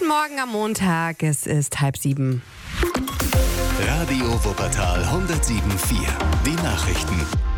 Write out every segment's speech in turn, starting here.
Guten Morgen am Montag, es ist 6:30. Radio Wuppertal 107.4. Die Nachrichten.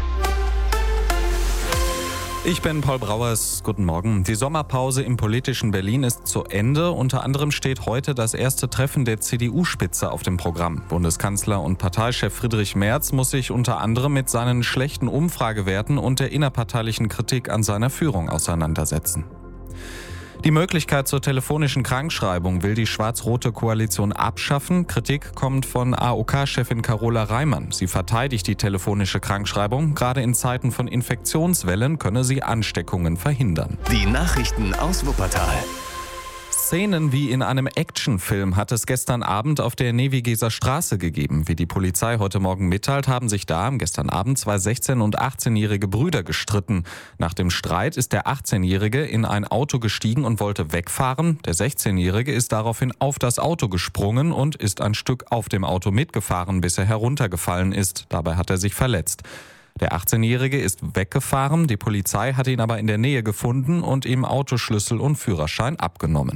Ich bin Paul Brauers. Guten Morgen. Die Sommerpause im politischen Berlin ist zu Ende. Unter anderem steht heute das erste Treffen der CDU-Spitze auf dem Programm. Bundeskanzler und Parteichef Friedrich Merz muss sich unter anderem mit seinen schlechten Umfragewerten und der innerparteilichen Kritik an seiner Führung auseinandersetzen. Die Möglichkeit zur telefonischen Krankschreibung will die schwarz-rote Koalition abschaffen. Kritik kommt von AOK-Chefin Carola Reimann. Sie verteidigt die telefonische Krankschreibung. Gerade in Zeiten von Infektionswellen könne sie Ansteckungen verhindern. Die Nachrichten aus Wuppertal. Szenen wie in einem Actionfilm hat es gestern Abend auf der Nevigeser Straße gegeben. Wie die Polizei heute Morgen mitteilt, haben sich da gestern Abend zwei 16- und 18-jährige Brüder gestritten. Nach dem Streit ist der 18-Jährige in ein Auto gestiegen und wollte wegfahren. Der 16-Jährige ist daraufhin auf das Auto gesprungen und ist ein Stück auf dem Auto mitgefahren, bis er heruntergefallen ist. Dabei hat er sich verletzt. Der 18-Jährige ist weggefahren. Die Polizei hat ihn aber in der Nähe gefunden und ihm Autoschlüssel und Führerschein abgenommen.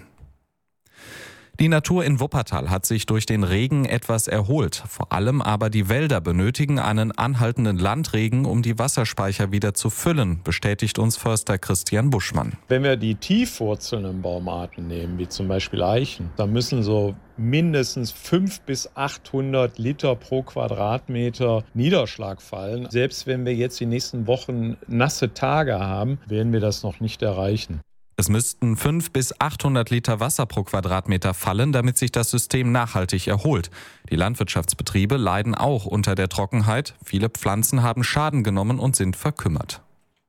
Die Natur in Wuppertal hat sich durch den Regen etwas erholt. Vor allem aber die Wälder benötigen einen anhaltenden Landregen, um die Wasserspeicher wieder zu füllen, bestätigt uns Förster Christian Buschmann. Wenn wir die tiefwurzelnden Baumarten nehmen, wie zum Beispiel Eichen, dann müssen so mindestens 500 bis 800 Liter pro Quadratmeter Niederschlag fallen. Selbst wenn wir jetzt die nächsten Wochen nasse Tage haben, werden wir das noch nicht erreichen. Es müssten 500 bis 800 Liter Wasser pro Quadratmeter fallen, damit sich das System nachhaltig erholt. Die Landwirtschaftsbetriebe leiden auch unter der Trockenheit. Viele Pflanzen haben Schaden genommen und sind verkümmert.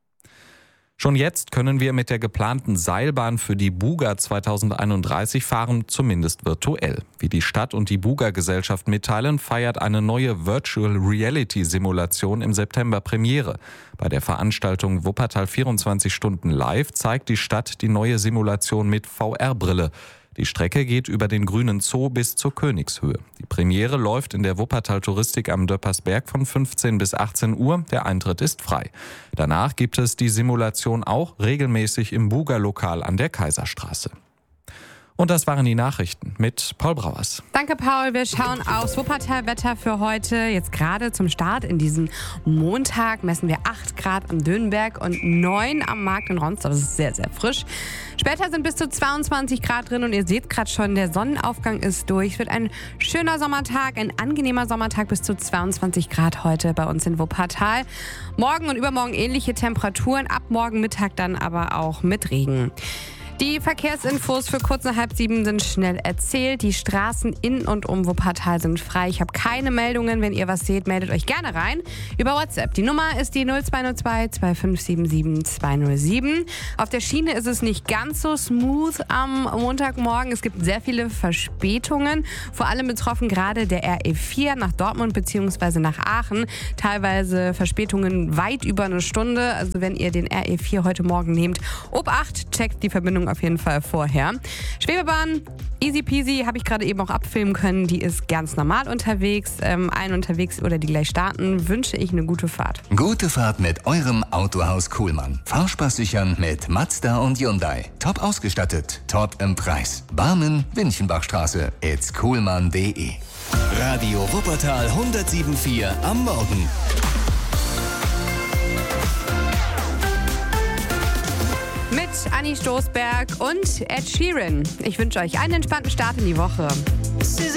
Schon jetzt können wir mit der geplanten Seilbahn für die Buga 2031 fahren, zumindest virtuell. Wie die Stadt und die Buga-Gesellschaft mitteilen, feiert eine neue Virtual Reality Simulation im September Premiere. Bei der Veranstaltung Wuppertal 24 Stunden live zeigt die Stadt die neue Simulation mit VR-Brille. Die Strecke geht über den Grünen Zoo bis zur Königshöhe. Die Premiere läuft in der Wuppertal Touristik am Döppersberg von 15 bis 18 Uhr. Der Eintritt ist frei. Danach gibt es die Simulation auch regelmäßig im Buga-Lokal an der Kaiserstraße. Und das waren die Nachrichten mit Paul Brauers. Danke, Paul. Wir schauen aufs Wuppertal-Wetter für heute. Jetzt gerade zum Start in diesen Montag messen wir 8 Grad am Dönenberg und 9 am Markt in Ronsdorf. Das ist sehr, sehr frisch. Später sind bis zu 22 Grad drin und ihr seht gerade schon, der Sonnenaufgang ist durch. Es wird ein schöner Sommertag, ein angenehmer Sommertag, bis zu 22 Grad heute bei uns in Wuppertal. Morgen und übermorgen ähnliche Temperaturen, ab morgen Mittag dann aber auch mit Regen. Die Verkehrsinfos für kurz nach 6:30 sind schnell erzählt. Die Straßen in und um Wuppertal sind frei. Ich habe keine Meldungen. Wenn ihr was seht, meldet euch gerne rein über WhatsApp. Die Nummer ist die 0202 2577 207. Auf der Schiene ist es nicht ganz so smooth am Montagmorgen. Es gibt sehr viele Verspätungen. Vor allem betroffen gerade der RE4 nach Dortmund bzw. nach Aachen. Teilweise Verspätungen weit über eine Stunde. Also wenn ihr den RE4 heute Morgen nehmt, Obacht, checkt die Verbindung auf jeden Fall vorher. Schwebebahn, easy peasy, habe ich gerade eben auch abfilmen können. Die ist ganz normal unterwegs. Allen unterwegs oder die gleich starten, wünsche ich eine gute Fahrt. Gute Fahrt mit eurem Autohaus Kuhlmann. Fahrspaß sichern mit Mazda und Hyundai. Top ausgestattet, top im Preis. Barmen, Winchenbachstraße, itskuhlmann.de. Radio Wuppertal 107.4 am Morgen. Mit Anni Stoßberg und Ed Sheeran. Ich wünsche euch einen entspannten Start in die Woche.